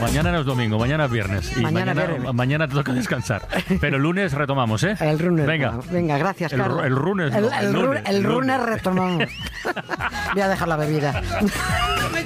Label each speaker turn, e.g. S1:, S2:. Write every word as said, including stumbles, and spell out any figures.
S1: mañana no es domingo, mañana es viernes. Y
S2: Mañana
S1: mañana,
S2: viernes.
S1: mañana te toca descansar. Pero el lunes retomamos, ¿eh?
S2: El lunes.
S1: Venga.
S2: Venga, gracias,
S1: El,
S2: Carlos.
S1: el lunes.
S2: El,
S1: no,
S2: el,
S1: el lunes,
S2: el
S1: el lunes.
S2: lunes retomamos. Voy a dejar la bebida.